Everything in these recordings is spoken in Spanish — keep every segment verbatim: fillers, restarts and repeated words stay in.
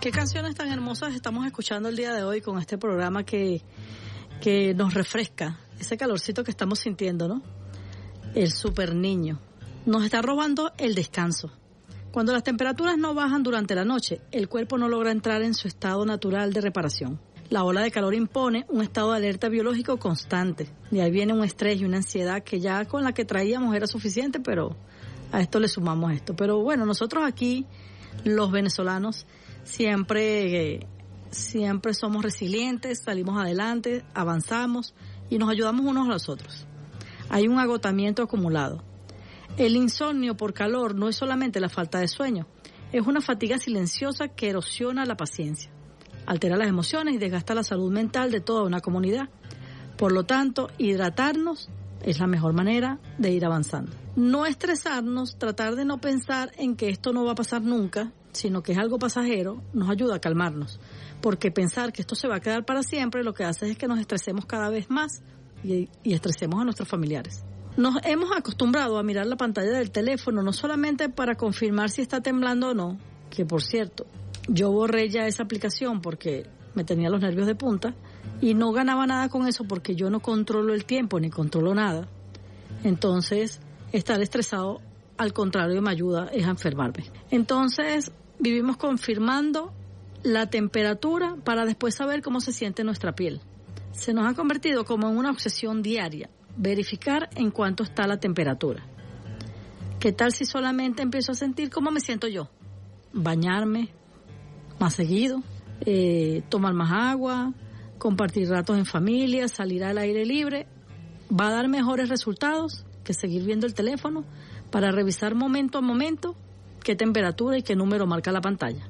Qué canciones tan hermosas estamos escuchando el día de hoy con este programa que, que nos refresca, ese calorcito que estamos sintiendo, ¿no? El super niño. Nos está robando el descanso. Cuando las temperaturas no bajan durante la noche, el cuerpo no logra entrar en su estado natural de reparación. La ola de calor impone un estado de alerta biológico constante. De ahí viene un estrés y una ansiedad que ya con la que traíamos era suficiente, pero a esto le sumamos esto. Pero bueno, nosotros aquí, los venezolanos, siempre, siempre somos resilientes, salimos adelante, avanzamos y nos ayudamos unos a los otros. Hay un agotamiento acumulado. El insomnio por calor no es solamente la falta de sueño, es una fatiga silenciosa que erosiona la paciencia, altera las emociones y desgasta la salud mental de toda una comunidad. Por lo tanto, hidratarnos es la mejor manera de ir avanzando. No estresarnos, tratar de no pensar en que esto no va a pasar nunca, sino que es algo pasajero, nos ayuda a calmarnos. Porque pensar que esto se va a quedar para siempre lo que hace es que nos estresemos cada vez más y, y estresemos a nuestros familiares. Nos hemos acostumbrado a mirar la pantalla del teléfono no solamente para confirmar si está temblando o no, que por cierto, yo borré ya esa aplicación porque me tenía los nervios de punta y no ganaba nada con eso porque yo no controlo el tiempo ni controlo nada. Entonces, estar estresado, al contrario, me ayuda es a enfermarme. Entonces, vivimos confirmando la temperatura para después saber cómo se siente nuestra piel. Se nos ha convertido como en una obsesión diaria, verificar en cuánto está la temperatura. ¿Qué tal si solamente empiezo a sentir cómo me siento yo? Bañarme más seguido, eh, tomar más agua, compartir ratos en familia, salir al aire libre, va a dar mejores resultados que seguir viendo el teléfono para revisar momento a momento qué temperatura y qué número marca la pantalla.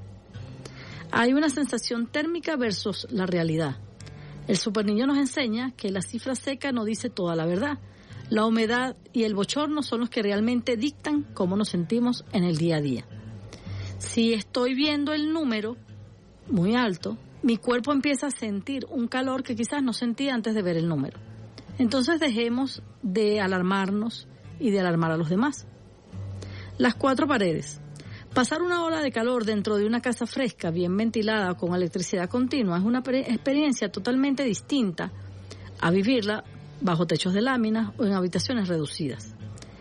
Hay una sensación térmica versus la realidad. El superniño nos enseña que la cifra seca no dice toda la verdad. La humedad y el bochorno son los que realmente dictan cómo nos sentimos en el día a día. Si estoy viendo el número muy alto, mi cuerpo empieza a sentir un calor que quizás no sentía antes de ver el número. Entonces dejemos de alarmarnos y de alarmar a los demás. Las cuatro paredes. Pasar una hora de calor dentro de una casa fresca, bien ventilada, con electricidad continua, es una experiencia totalmente distinta a vivirla bajo techos de láminas o en habitaciones reducidas.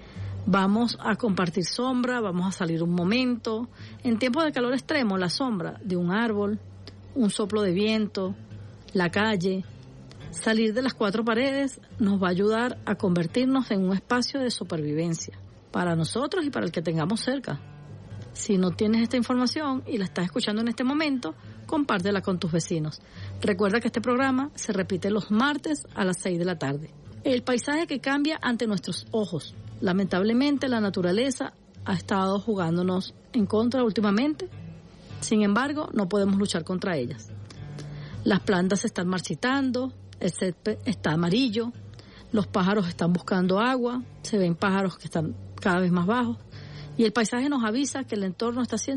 Vamos a compartir sombra, vamos a salir un momento. En tiempos de calor extremo, la sombra de un árbol, un soplo de viento, la calle, salir de las cuatro paredes nos va a ayudar a convertirnos en un espacio de supervivencia para nosotros y para el que tengamos cerca. Si no tienes esta información y la estás escuchando en este momento, compártela con tus vecinos. Recuerda que este programa se repite los martes a las seis de la tarde. El paisaje que cambia ante nuestros ojos. Lamentablemente, la naturaleza ha estado jugándonos en contra últimamente. Sin embargo, no podemos luchar contra ellas. Las plantas se están marchitando, el césped está amarillo, los pájaros están buscando agua, se ven pájaros que están cada vez más bajos y el paisaje nos avisa que el entorno está siendo